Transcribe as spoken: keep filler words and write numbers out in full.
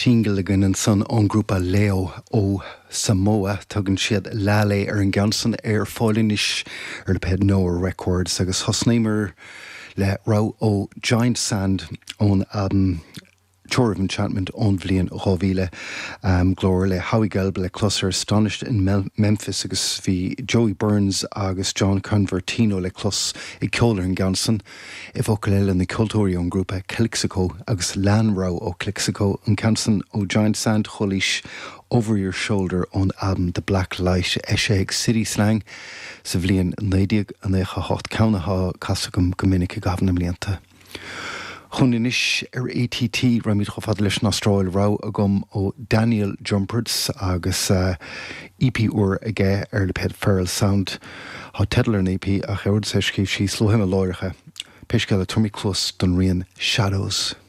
Singlegan an son ón grúpa Leo ó Samoa tugann siad lálé ar an gansan ar fáilinis ar le ped Noah Records agus hosnéimer le rá ó Giant Sand ón album Tour of Enchantment ón bhliain rámhíle um, glóir le Howie Gelb le closair Astonished in Mel- Memphis agus bhí Joey Burns agus John Convertino le clos i ceolar an gansan i bhfocail le na cultúirí ón grúpa Clexico agus Lanrá ó Clexico an cansan ó Giant Sand cholís Over Your Shoulder on album The Black Light Esheig City Slang sa bhliain néideag an écha hot caunatha casagum gomininic i gabhna mblianta. Chuninis ar A T T ramid chofad leis na Austrail rá agam ó Daniel Jumperts agus uh, E P uair aige ar le ped Feral Sound há tedlar an E P a cheird sé scíb sí slóhim a láiricha peisceil a turmí clós don rian Shadows.